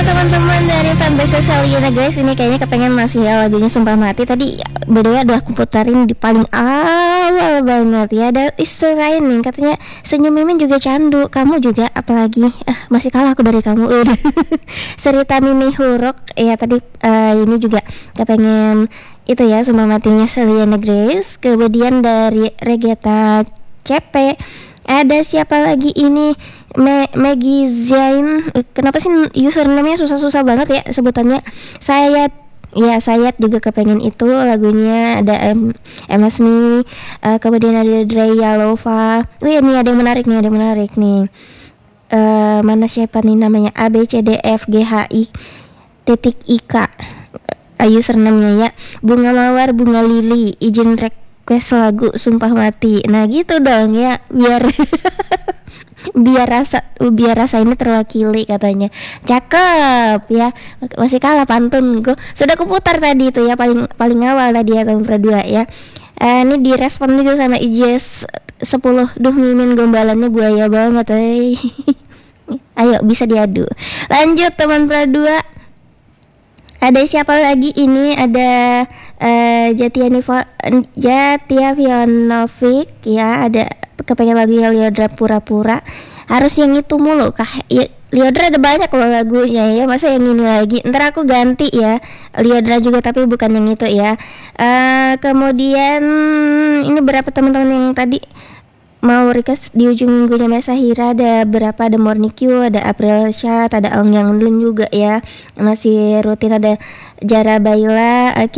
teman-teman dari fanbase Selena Grace. Ini kayaknya kepengen masih ya lagunya Sumpah Mati. Tadi bedanya udah aku putarin di paling awal banget ya. Ada It's Ryan nih, katanya senyum Mimin juga candu. Kamu juga apalagi masih kalah aku dari kamu. Cerita Mini Huruk ya tadi. Ini juga kepengen itu ya Sumpah Matinya Selena Grace. Kemudian dari Regeta CP ada siapa lagi ini, Maggie Zain. Kenapa sih username-nya susah-susah banget ya sebutannya. Sayat juga kepengen itu lagunya. Ada MSMI, kemudian ada Dreya Lova. Wih, ini ada yang menarik nih. Mana siapa nih namanya, ABCDFGHI titik IK username-nya ya. Bunga Mawar, Bunga Lili, izin request lagu Sumpah Mati. Nah gitu dong ya, biar biar rasa ini terwakili katanya. Cakep ya. Masih kalah pantun gue. Sudah kuputar tadi itu ya, paling awal tadi ya tahun kedua ya. Ini direspon juga sama IJS 10. Duh Mimin gombalannya buaya banget. Ayo bisa diadu. Lanjut teman pradua. Ada siapa lagi ini? Ada Jatia Vionovic ya. Ada kepengen lagu Lyodra Pura-Pura. Harus yang itu mulu kah? Ya, Lyodra ada banyak loh lagunya ya. Masa yang ini lagi? Ntar aku ganti ya. Lyodra juga tapi bukan yang itu ya. Kemudian ini berapa teman-teman yang tadi mau request di ujung minggunya Mesahira. Ada berapa, ada Morning Q, ada April Chat, ada Ong Yang Lin juga ya. Masih rutin ada Jara Baila.